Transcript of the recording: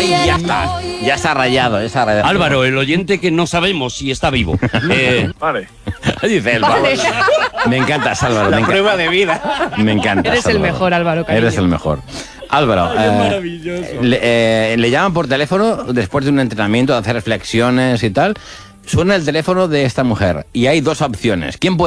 ¡Ay, ya está! Ya está rayado, ya está rayado. Álvaro, el oyente que no sabemos si está vivo. Vale. Dice el Vale. Me encantas, Álvaro. La me prueba de vida. Me encanta. Eres el mejor, Álvaro, cariño. Eres el mejor. Álvaro, le llaman por teléfono después de un entrenamiento, de hacer reflexiones y tal. Suena el teléfono de esta mujer y hay dos opciones. ¿Quién puede